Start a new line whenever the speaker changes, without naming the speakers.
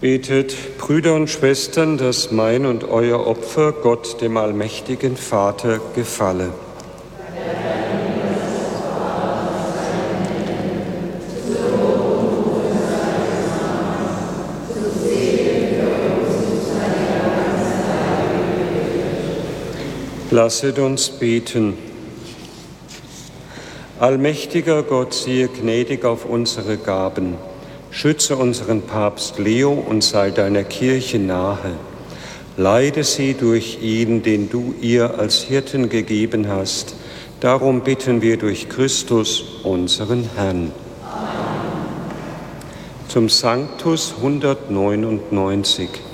Betet, Brüder und Schwestern, dass mein und euer Opfer Gott, dem allmächtigen Vater, gefalle. Lasset uns beten. Allmächtiger Gott, siehe gnädig auf unsere Gaben. Schütze unseren Papst Leo und sei deiner Kirche nahe. Leite sie durch ihn, den du ihr als Hirten gegeben hast. Darum bitten wir durch Christus, unseren Herrn. Amen. Zum Sanctus 199.